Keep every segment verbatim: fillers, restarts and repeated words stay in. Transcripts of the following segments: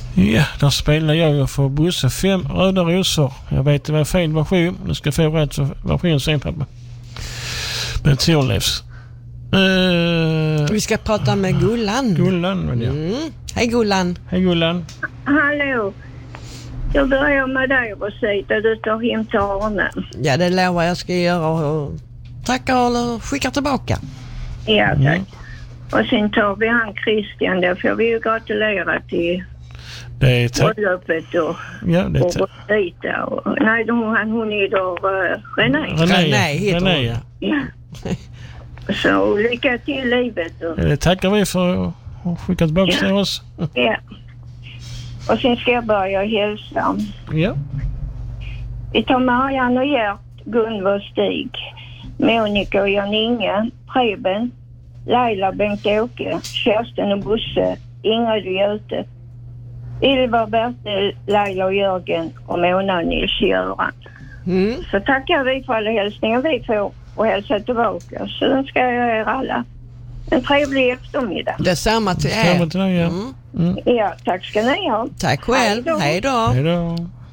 Ja, där spelar jag för Bosse fem röda rosor. Jag vet det var fel version. Du ska få rätt version sen, pappa. Men Torlefs. Uh, Vi ska prata med Gullan. Gullan, men ja. Mm. Hej Gullan. Hej Gullan. Hallå. Jag börjar med dig och säga du tar hem till Arne. Ja, det lovar jag ska göra. Och tackar eller skickar tillbaka. Ja, tack. Mm. Och sen tar vi han Christian, där får vi ju gratulera till Det är tack. bröllopet och, Ja, det är och tack. Rita. Och, nej, hon, han, hon är då uh, René. René, René heter René, hon. ja. Ja. Så lycka till i livet. Och, Ja, det tackar vi för att skicka tillbaka Ja. till oss. ja. Och sen ska jag börja hälsa. Ja. Vi tar Marianne och Gert, Gunvor och Stig, Monica och Jan-Inge, Preben, Laila, Bengt-Åke, Kerstin och Bosse, Ingrid och Göte, Ylva, Bertil, Laila och Jörgen och Mona och Nils-Göran. Mm. Så tackar vi för alla hälsningar vi får och hälsa tillbaka. Så önskar jag er alla en trevlig eftermiddag. Detsamma till er. Stämmer till dig, ja. Mm. Mm. Ja, tack ska ni ha. Tack själv. Hej då. Hej då. Hej då.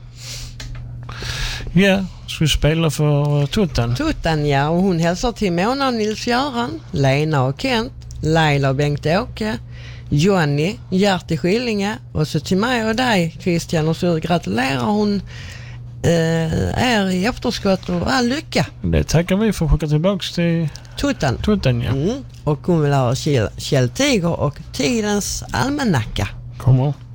Ja, ska vi spela för Tuttan? Tuttan, ja, och hon hälsar till Mona och Nils-Göran, Lena och Kent, Laila och Bengt-Åke, Johnny, Gert i Skillinge och så till mig och dig Christian, och så gratulerar hon eh, är i efterskott och all lycka. Det tackar vi för att skicka tillbaka till Tuttan. Tuttan, ja. Mm. Och hon vill ha Kjell, Kjell Tiger och Tidens almanacka. Kommer.